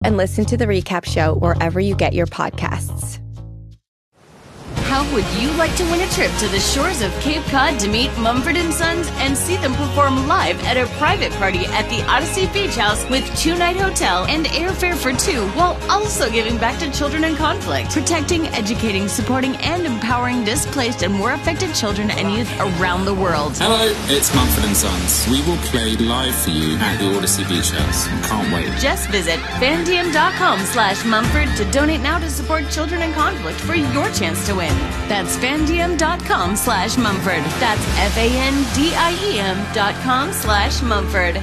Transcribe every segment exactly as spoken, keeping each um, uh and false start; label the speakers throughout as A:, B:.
A: and listen to the recap show wherever you get your podcasts.
B: How would you like to win a trip to the shores of Cape Cod to meet Mumford and Sons and see them perform live at a private party at the Odyssey Beach House with two-night hotel and airfare for two, while also giving back to children in conflict, protecting, educating, supporting, and empowering displaced and war affected children and youth around the world?
C: Hello, it's Mumford and Sons. We will play live for you at the Odyssey Beach House. Can't wait.
B: Just visit fandiem.com slash Mumford to donate now to support children in conflict for your chance to win. That's fandiem.com slash Mumford. That's F-A-N-D-I-E-M dot com slash Mumford.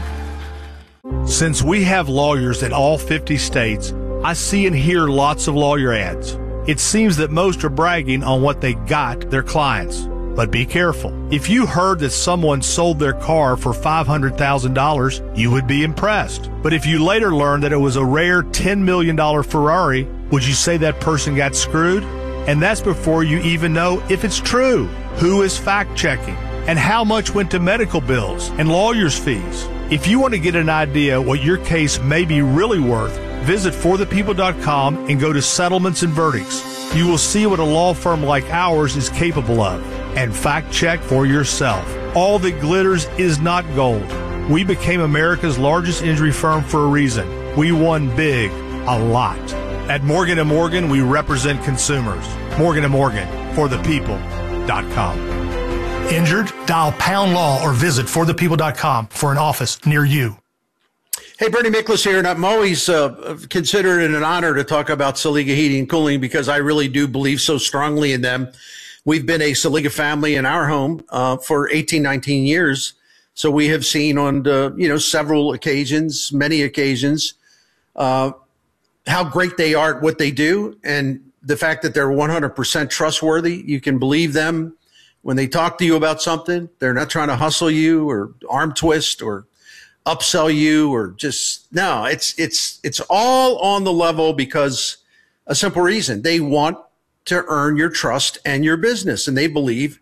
D: Since we have lawyers in all fifty states, I see and hear lots of lawyer ads. It seems that most are bragging on what they got their clients. But be careful. If you heard that someone sold their car for five hundred thousand dollars, you would be impressed. But if you later learned that it was a rare ten million dollars Ferrari, would you say that person got screwed? And that's before you even know if it's true. Who is fact-checking? And how much went to medical bills and lawyers' fees? If you want to get an idea what your case may be really worth, visit for the people dot com and go to Settlements and Verdicts. You will see what a law firm like ours is capable of. And fact-check for yourself. All that glitters is not gold. We became America's largest injury firm for a reason. We won big, a lot. At Morgan and Morgan, we represent consumers. Morgan and Morgan, for the people dot com. Injured? Dial pound law or visit for the people dot com for an office near you.
E: Hey, Bernie Miklasz here, and I'm always uh, considered it an honor to talk about Saliga Heating and Cooling because I really do believe so strongly in them. We've been a Saliga family in our home uh, for eighteen, nineteen years. So we have seen on, uh, you know, several occasions, many occasions, uh, how great they are at what they do, and the fact that they're one hundred percent trustworthy. You can believe them when they talk to you about something. They're not trying to hustle you or arm twist or upsell you or just, no, it's, it's, it's all on the level because a simple reason. They want to earn your trust and your business, and they believe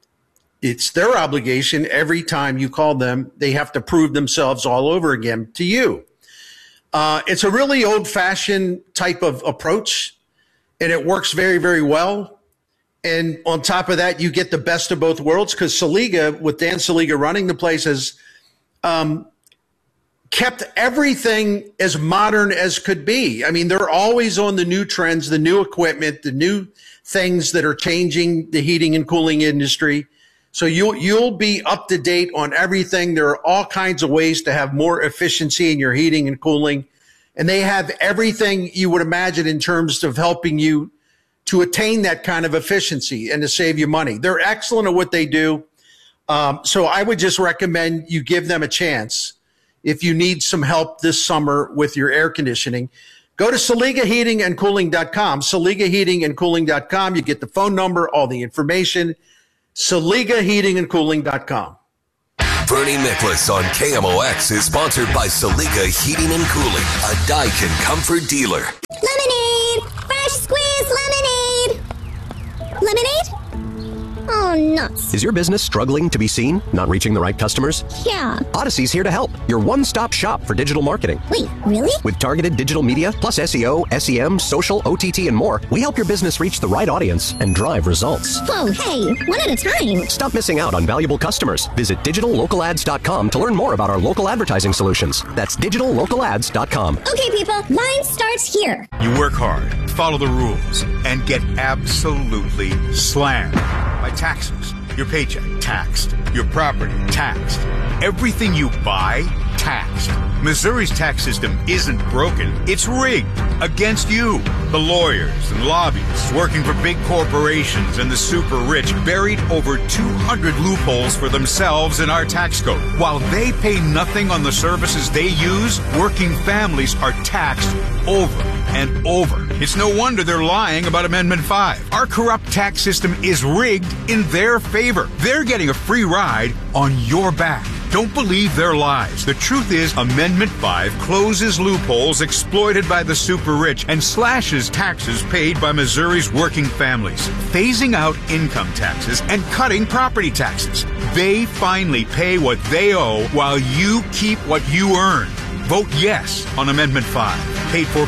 E: it's their obligation every time you call them. They have to prove themselves all over again to you. Uh, it's a really old-fashioned type of approach, and it works very, very well. And on top of that, you get the best of both worlds because Saliga, with Dan Saliga running the place, has um, kept everything as modern as could be. I mean, they're always on the new trends, the new equipment, the new things that are changing the heating and cooling industry. So you'll, you'll be up to date on everything. There are all kinds of ways to have more efficiency in your heating and cooling. And they have everything you would imagine in terms of helping you to attain that kind of efficiency and to save you money. They're excellent at what they do. Um, so I would just recommend you give them a chance if you need some help this summer with your air conditioning. Go to Saliga Heating and Cooling dot com, Saliga Heating and Cooling dot com. You get the phone number, all the information. Saliga Heating and Cooling dot com.
F: Bernie Miklasz on K M O X is sponsored by Saliga Heating and Cooling, a Daikin comfort dealer.
G: Lemonade! Fresh squeezed lemonade! Lemonade? Oh, nuts.
H: Is your business struggling to be seen? Not reaching the right customers?
G: Yeah.
H: Odyssey's here to help. Your one-stop shop for digital marketing.
G: Wait, really?
H: With targeted digital media, plus S E O, S E M, social, O T T, and more, we help your business reach the right audience and drive results.
G: Whoa, hey, one at a time.
H: Stop missing out on valuable customers. Visit digital local ads dot com to learn more about our local advertising solutions. That's digital local ads dot com.
G: Okay, people, line starts here.
I: You work hard, follow the rules, and get absolutely slammed by taxes. Your paycheck taxed. Your property taxed. Everything you buy taxed. Missouri's tax system isn't broken. It's rigged against you. The lawyers and lobbyists working for big corporations and the super rich buried over two hundred loopholes for themselves in our tax code. While they pay nothing on the services they use, working families are taxed over and over. It's no wonder they're lying about Amendment five. Our corrupt tax system is rigged in their favor. They're getting a free ride on your back. Don't believe their lies. The truth is, Amendment five closes loopholes exploited by the super rich and slashes taxes paid by Missouri's working families, phasing out income taxes and cutting property taxes. They finally pay what they owe while you keep what you earn. Vote yes on Amendment five. paid for